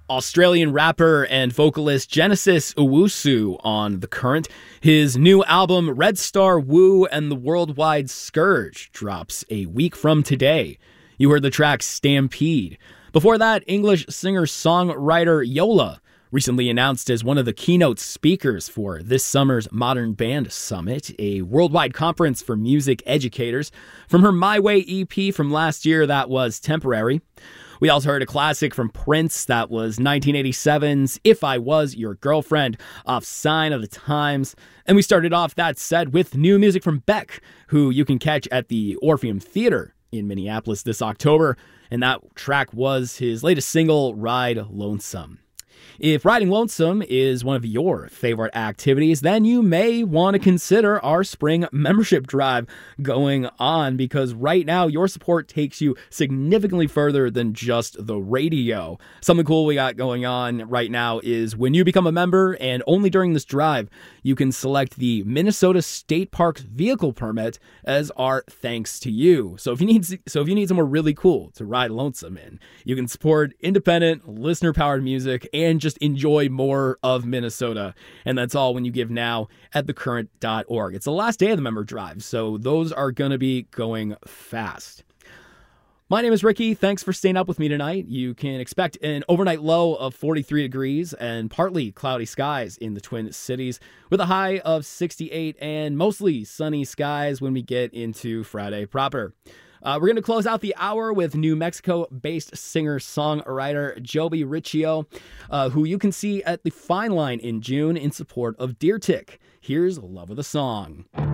Australian rapper and vocalist Genesis Owusu on The Current. His new album, Red Star Woo and the Worldwide Scourge, drops a week from today. You heard the track Stampede. Before that, English singer-songwriter Yola recently announced as one of the keynote speakers for this summer's Modern Band Summit, a worldwide conference for music educators. From her My Way EP from last year, that was Temporary. We also heard a classic from Prince, that was 1987's If I Was Your Girlfriend, off Sign of the Times. And we started off that set with new music from Beck, who you can catch at the Orpheum Theater in Minneapolis this October. And that track was his latest single, Ride Lonesome. If riding lonesome is one of your favorite activities, then you may want to consider our spring membership drive going on, because right now your support takes you significantly further than just the radio. Something cool we got going on right now is when you become a member, and only during this drive, you can select the Minnesota State Parks vehicle permit as our thanks to you. So if you need somewhere really cool to ride lonesome in, you can support independent, listener-powered music and just enjoy more of Minnesota. And that's all when you give now at thecurrent.org. It's the last day of the member drive, so those are going to be going fast. My name is Ricky. Thanks for staying up with me tonight. You can expect an overnight low of 43 degrees and partly cloudy skies in the Twin Cities, with a high of 68 and mostly sunny skies when we get into Friday proper. We're going to close out the hour with New Mexico-based singer-songwriter Joby Riccio, who you can see at the Fine Line in June in support of Deer Tick. Here's Love of the Song.